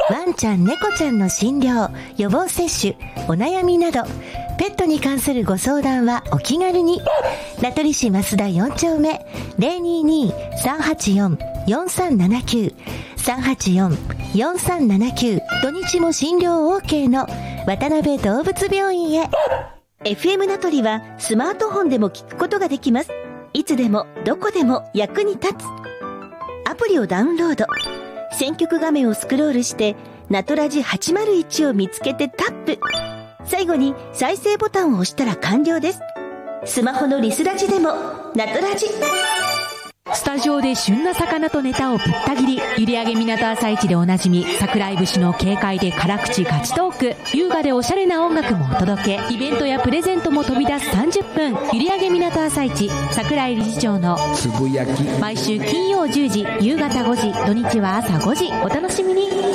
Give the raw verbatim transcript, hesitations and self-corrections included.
ワンちゃん猫ちゃんの診療、予防接種、お悩みなどペットに関するご相談はお気軽に。名取市増田よん丁目 ゼロにーにー さんはちよん よんさんななきゅう さんはちよん よんさんななきゅう、土日も診療 OK の渡辺動物病院へ。 エフエム 名取はスマートフォンでも聞くことができます。いつでもどこでも役に立つアプリをダウンロード。選曲画面をスクロールしてナトラジはちまるいちを見つけてタップ。最後に再生ボタンを押したら完了です。スマホのリスラジでもナトラジ。 スタジオで旬な魚とネタをぶった切り、閖上港朝市でおなじみ桜井節の軽快で辛口ガチトーク、優雅でおしゃれな音楽もお届け、イベントやプレゼントも飛び出すさんじゅっぷん。閖上港朝市桜井理事長のつぶやき、毎週金曜じゅうじ、夕方ごじ、土日は朝ごじ、お楽しみに。